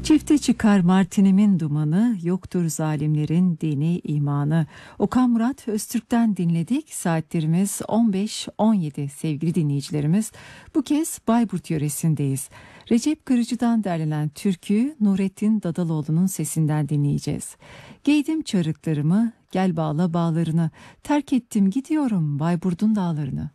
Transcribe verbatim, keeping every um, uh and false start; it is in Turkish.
Çifte çıkar Martinimin dumanı, yoktur zalimlerin dini imanı. Okan Murat Öztürk'ten dinledik. Saatlerimiz on beş on yedi sevgili dinleyicilerimiz. Bu kez Bayburt yöresindeyiz. Recep Kırıcı'dan derlenen türküyü Nurettin Dadaloğlu'nun sesinden dinleyeceğiz. Giydim çarıklarımı, gel bağla bağlarını, terk ettim gidiyorum Bayburt'un dağlarını.